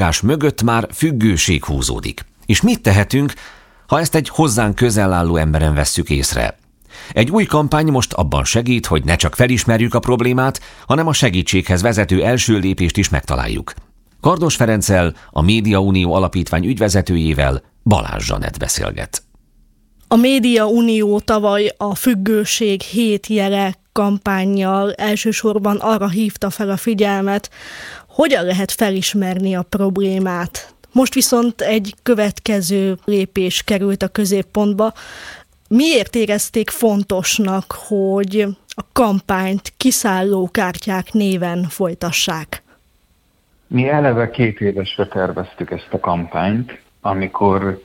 bukás mögött már függőség húzódik. És mit tehetünk, ha ezt egy hozzánk közel álló emberen vesszük észre? Egy új kampány most abban segít, hogy ne csak felismerjük a problémát, hanem a segítséghez vezető első lépést is megtaláljuk. Kardos Ferenccel, a Média Unió Alapítvány ügyvezetőjével Balázs Zsanett beszélget. A Média Unió tavaly a Függőség 7 jele kampánnyal elsősorban arra hívta fel a figyelmet, hogyan lehet felismerni a problémát. Most viszont egy következő lépés került a középpontba. Miért érezték fontosnak, hogy a kampányt kiszállókártyák néven folytassák? Mi eleve 2 évesre terveztük ezt a kampányt, amikor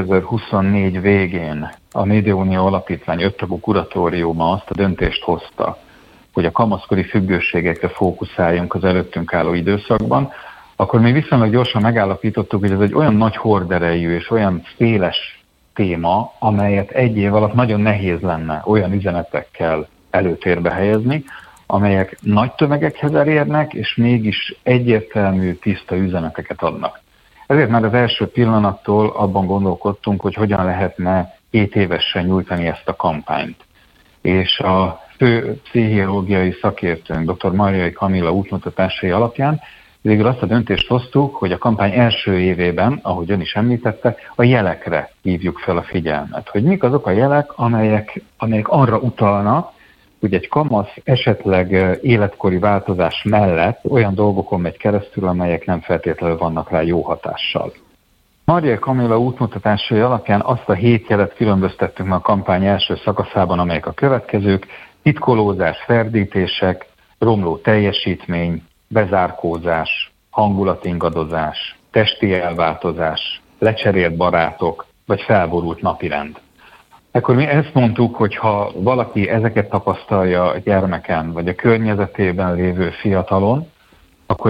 2024 végén a Média Unió Alapítvány 5 tagú kuratóriuma azt a döntést hozta, hogy a kamaszkori függőségekre fókuszáljunk az előttünk álló időszakban, akkor mi viszonylag gyorsan megállapítottuk, hogy ez egy olyan nagy horderejű és olyan széles téma, amelyet 1 év alatt nagyon nehéz lenne olyan üzenetekkel előtérbe helyezni, amelyek nagy tömegekhez elérnek, és mégis egyértelmű, tiszta üzeneteket adnak. Ezért már az első pillanattól abban gondolkodtunk, hogy hogyan lehetne 7 évesen nyújtani ezt a kampányt. És a fő pszichológiai szakértőnk, dr. Marjai Kamilla útmutatásai alapján végül azt a döntést hoztuk, hogy a kampány első évében, ahogy ön is említette, a jelekre hívjuk fel a figyelmet. Hogy mik azok a jelek, amelyek arra utalnak, hogy egy kamasz esetleg életkori változás mellett olyan dolgokon megy keresztül, amelyek nem feltétlenül vannak rá jó hatással. Marjai Kamilla útmutatásai alapján azt a 7 jelet különböztettünk meg a kampány első szakaszában, amelyek a következők: titkolózás, ferdítések, romló teljesítmény, bezárkózás, hangulatingadozás, testi elváltozás, lecserélt barátok, vagy felborult napirend. Akkor mi ezt mondtuk, hogy ha valaki ezeket tapasztalja a gyermeken, vagy a környezetében lévő fiatalon, akkor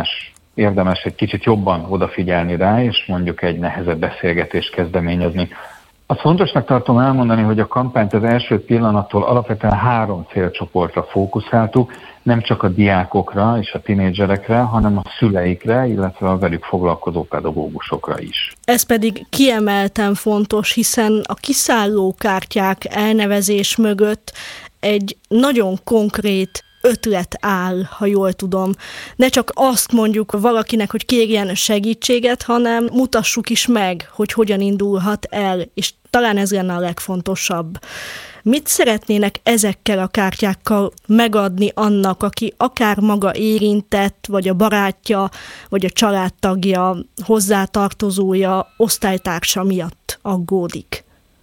érdemes egy kicsit jobban odafigyelni rá, és mondjuk egy nehezebb beszélgetést kezdeményezni. Azt fontosnak tartom elmondani, hogy a kampányt az első pillanattól alapvetően 3 célcsoportra fókuszáltuk, nem csak a diákokra és a tinédzserekre, hanem a szüleikre, illetve a velük foglalkozó pedagógusokra is. Ez pedig kiemelten fontos, hiszen a kiszállókártyák elnevezés mögött egy nagyon konkrét ötlet áll, ha jól tudom. Ne csak azt mondjuk valakinek, hogy kérjen segítséget, hanem mutassuk is meg, hogy hogyan indulhat el, és talán ez lenne a legfontosabb. Mit szeretnének ezekkel a kártyákkal megadni annak, aki akár maga érintett, vagy a barátja, vagy a családtagja, hozzátartozója, osztálytársa miatt aggódik?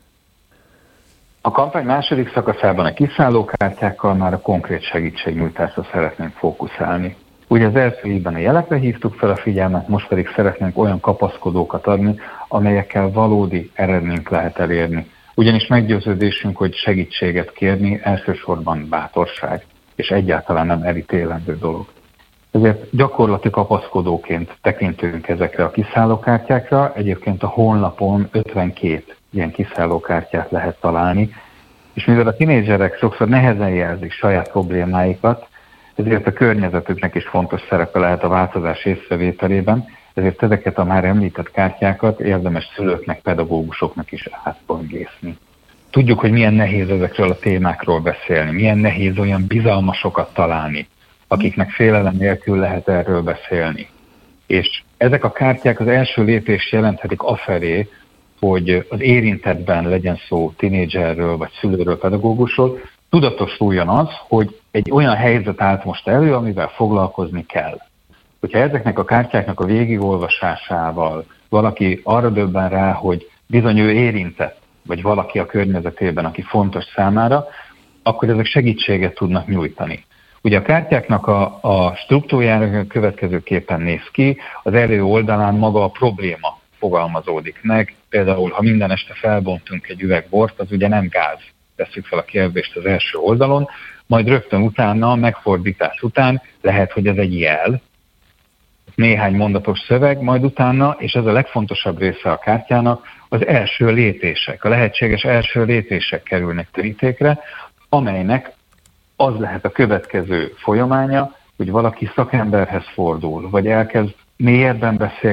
A kampány második szakaszában a kiszállókártyákkal már a konkrét segítségnyújtásra szeretnénk fókuszálni. Ugye az első évben a jelekre hívtuk fel a figyelmet, most pedig szeretnénk olyan kapaszkodókat adni, amelyekkel valódi eredményt lehet elérni. Ugyanis meggyőződésünk, hogy segítséget kérni elsősorban bátorság, és egyáltalán nem elítélendő dolog. Ezért gyakorlati kapaszkodóként tekintünk ezekre a kiszállókártyákra. Egyébként a honlapon 52 ilyen kiszállókártyát lehet találni, és mivel a tinédzserek sokszor nehezen jelzik saját problémáikat, ezért a környezetüknek is fontos szerepe lehet a változás észrevételében, ezért ezeket a már említett kártyákat érdemes szülőknek, pedagógusoknak is átböngészni. Tudjuk, hogy milyen nehéz ezekről a témákról beszélni, milyen nehéz olyan bizalmasokat találni, akiknek félelem nélkül lehet erről beszélni. És ezek a kártyák az első lépést jelenthetik afelé, hogy az érintettben legyen szó tinédzserről, vagy szülőről, pedagógusról, tudatosuljon az, hogy egy olyan helyzet állt most elő, amivel foglalkozni kell. Hogyha ezeknek a kártyáknak a végigolvasásával valaki arra döbben rá, hogy bizony ő érintett, vagy valaki a környezetében, aki fontos számára, akkor ezek segítséget tudnak nyújtani. Ugye a kártyáknak a struktúrája következőképpen néz ki, az elő oldalán maga a probléma fogalmazódik meg. Például, ha minden este felbontunk egy üveg bort, az ugye nem gáz. Tesszük fel a kérdést az első oldalon, majd rögtön utána, megfordítás után lehet, hogy ez egy jel, néhány mondatos szöveg, majd utána, és ez a legfontosabb része a kártyának, az első lépések, a lehetséges első lépések kerülnek terítékre, amelynek az lehet a következő folyamánya, hogy valaki szakemberhez fordul, vagy elkezd mélyebben beszélni